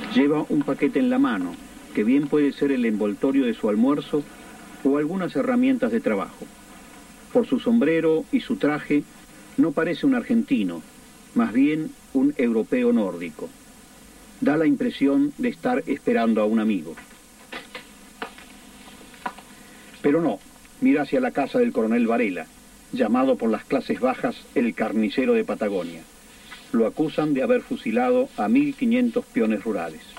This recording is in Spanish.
Lleva un paquete en la mano, que bien puede ser el envoltorio de su almuerzo o algunas herramientas de trabajo. Por su sombrero y su traje, no parece un argentino, más bien un europeo nórdico. Da la impresión de estar esperando a un amigo. Pero no, mira hacia la casa del coronel Varela, llamado por las clases bajas el carnicero de Patagonia. Lo acusan de haber fusilado a 1500 peones rurales.